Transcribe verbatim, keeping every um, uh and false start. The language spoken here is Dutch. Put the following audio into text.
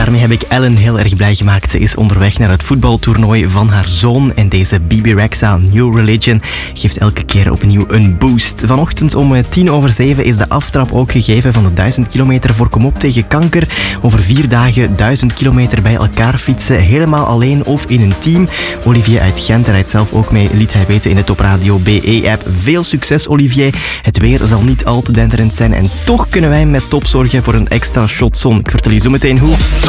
daarmee heb ik Ellen heel erg blij gemaakt. Ze is onderweg naar het voetbaltoernooi van haar zoon. En deze B B Rexha New Religion geeft elke keer opnieuw een boost. Vanochtend om tien over zeven is de aftrap ook gegeven van de duizend kilometer voor Kom op tegen kanker. Over vier dagen duizend kilometer bij elkaar fietsen. Helemaal alleen of in een team. Olivier uit Gent rijdt zelf ook mee, liet hij weten in de Top Radio B E-app. Veel succes, Olivier. Het weer zal niet al te denderend zijn en toch kunnen wij met top zorgen voor een extra shot zon. Ik vertel je zo meteen hoe.